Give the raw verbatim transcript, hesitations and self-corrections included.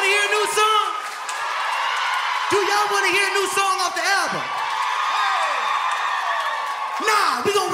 want to hear a new song? Do y'all want to hear a new song off the album? Nah, we gonna